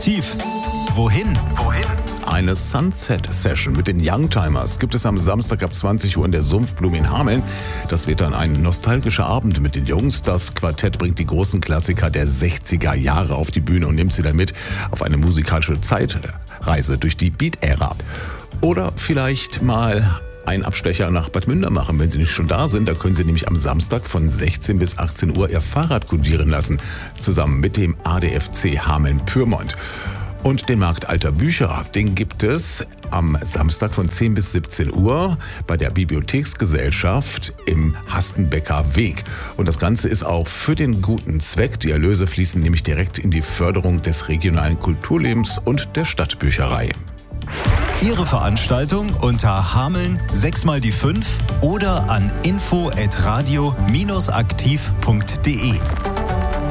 Aktiv. Wohin? Eine Sunset-Session mit den Youngtimers gibt es am Samstag ab 20 Uhr in der Sumpfblume in Hameln. Das wird dann ein nostalgischer Abend mit den Jungs. Das Quartett bringt die großen Klassiker der 60er Jahre auf die Bühne und nimmt sie dann mit auf eine musikalische Zeitreise durch die Beat-Ära. Oder vielleicht mal einen Abstecher nach Bad Münder machen, wenn Sie nicht schon da sind. Da können Sie nämlich am Samstag von 16 bis 18 Uhr Ihr Fahrrad kodieren lassen, zusammen mit dem ADFC Hameln-Pyrmont. Und den Markt alter Bücher, den gibt es am Samstag von 10 bis 17 Uhr bei der Bibliotheksgesellschaft im Hastenbecker Weg. Und das Ganze ist auch für den guten Zweck. Die Erlöse fließen nämlich direkt in die Förderung des regionalen Kulturlebens und der Stadtbücherei. Ihre Veranstaltung unter Hameln 6x5 oder an info@radio-aktiv.de.